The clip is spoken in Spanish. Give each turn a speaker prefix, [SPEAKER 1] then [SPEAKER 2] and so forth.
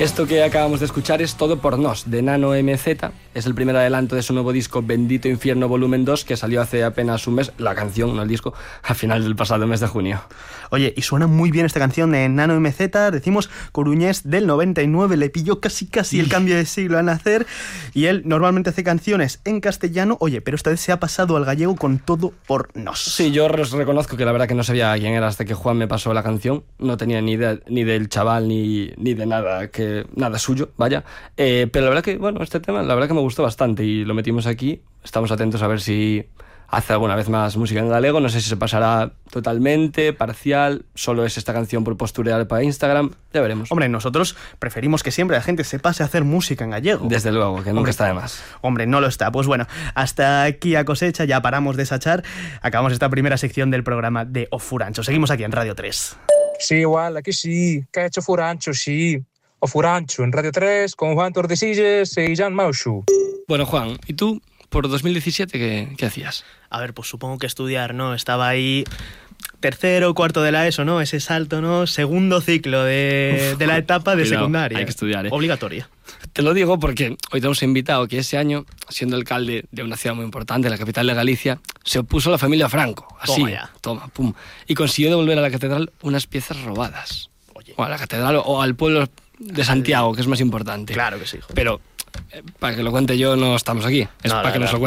[SPEAKER 1] Esto que acabamos de escuchar es Todo por Nos, de Nano MZ. Es el primer adelanto de su nuevo disco Bendito Infierno Volumen 2, que salió hace apenas un mes, la canción, no el disco, a final del pasado mes de junio.
[SPEAKER 2] Oye, y suena muy bien esta canción de Nano MZ, decimos coruñés del 99, le pilló casi el cambio de siglo a nacer, y él normalmente hace canciones en castellano, oye, pero esta vez se ha pasado al gallego con Todo por Nos.
[SPEAKER 1] Sí, yo os reconozco que la verdad que no sabía quién era hasta que Juan me pasó la canción, no tenía ni idea ni del chaval ni de nada suyo, vaya, pero la verdad que, bueno, este tema la verdad que me gustó bastante y lo metimos aquí, estamos atentos a ver si hace alguna vez más música en galego, no sé si se pasará totalmente, parcial, solo es esta canción por posturear para Instagram, ya veremos.
[SPEAKER 2] Hombre, nosotros preferimos que siempre la gente se pase a hacer música en gallego.
[SPEAKER 1] Desde luego, que nunca está de más.
[SPEAKER 2] Hombre, no lo está. Pues bueno, hasta aquí a cosecha, ya paramos de sachar, acabamos esta primera sección del programa de O Furancho. Seguimos aquí en Radio 3.
[SPEAKER 3] Sí, igual, aquí sí, que ha hecho Furancho, sí. O Furancho en Radio 3 con Juan Tordesillas y Jan Maushu.
[SPEAKER 1] Bueno, Juan, ¿y tú por 2017 qué hacías?
[SPEAKER 2] A ver, pues supongo que estudiar, ¿no? Estaba ahí tercero, cuarto de la ESO, ¿no? Ese salto, ¿no? Segundo ciclo de la etapa de secundaria.
[SPEAKER 1] Hay que estudiar, ¿eh?
[SPEAKER 2] Obligatoria.
[SPEAKER 1] Te lo digo porque hoy te hemos invitado que ese año, siendo alcalde de una ciudad muy importante, la capital de Galicia, se opuso a la familia Franco. Así, toma, pum. Y consiguió devolver a la catedral unas piezas robadas. Oye. O a la catedral o al pueblo de Santiago, que es más importante.
[SPEAKER 2] Claro que sí, joder.
[SPEAKER 1] Pero para que lo cuente yo no estamos aquí. Es para que nos lo cuente